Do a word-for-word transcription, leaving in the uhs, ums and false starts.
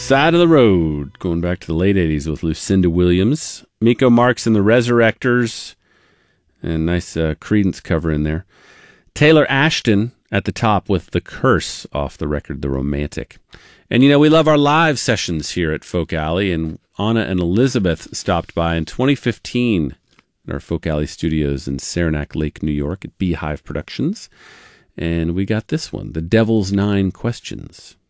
Side of the Road, going back to the late eighties with Lucinda Williams. Miko Marks and the Resurrectors, and nice uh, Creedence cover in there. Taylor Ashton at the top with The Curse off the record The Romantic. And, you know, we love our live sessions here at Folk Alley, and Anna and Elizabeth stopped by in twenty fifteen at our Folk Alley studios in Saranac Lake, New York at Beehive Productions. And we got this one, The Devil's Nine Questions.